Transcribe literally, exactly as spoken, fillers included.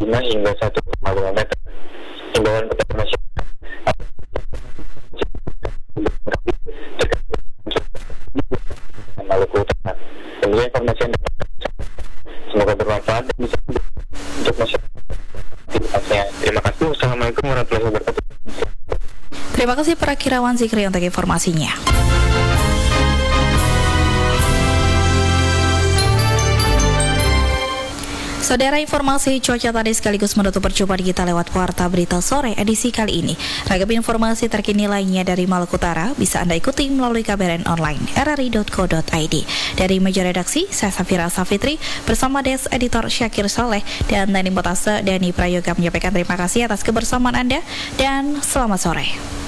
lima hingga satu koma lima meter. Himbauan kepada masyarakat Maluku Utara. Tentunya informasi yang dapat semoga bermanfaat dan bisa untuk masyarakat. Terima kasih. Wassalamualaikum warahmatullahi wabarakatuh. Terima kasih Prakirawan Zikri untuk informasinya. Saudara, informasi cuaca tadi sekaligus menutup perjumpaan kita lewat Warta Berita Sore edisi kali ini. Ragam informasi terkini lainnya dari Maluku Utara bisa Anda ikuti melalui K B R N online r r i dot co dot i d. Dari meja redaksi, saya Safira Safitri bersama Des Editor Syakir Soleh dan Dani Motase Dani Prayoga menyampaikan terima kasih atas kebersamaan Anda dan selamat sore.